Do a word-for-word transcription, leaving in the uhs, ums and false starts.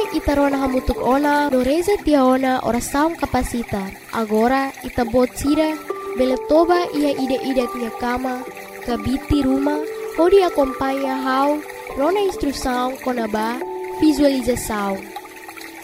itarona hamutuk ona no reza tiaona ora saung kapasita. Agora itabot sira beletoba ia ide-ide tia kama kabiti rumah hodi acompanha hau rona instrução konaba visualização.